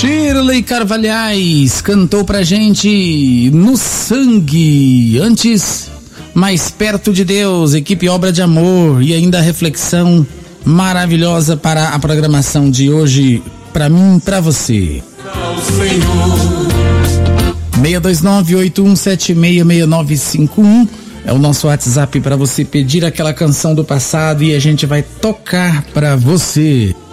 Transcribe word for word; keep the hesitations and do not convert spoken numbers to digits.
Shirley Carvalhais cantou pra gente No Sangue. Antes, Mais Perto de Deus, equipe Obra de Amor, e ainda a reflexão maravilhosa para a programação de hoje, pra mim, pra você. seis dois nove, oito um sete seis, seis nove cinco um é o nosso WhatsApp para você pedir aquela canção do passado e a gente vai tocar pra você.